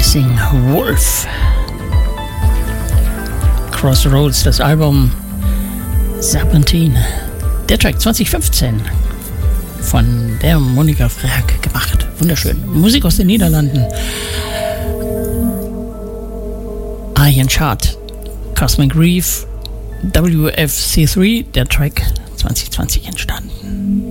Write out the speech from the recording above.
Chasing Wolf. Crossroads, das Album Serpentine. Der Track 2015 von der Monika Frerk gemacht. Wunderschön. Musik aus den Niederlanden. Iron Chart, Cosmic Reef, WFC3, der Track 2020 entstanden.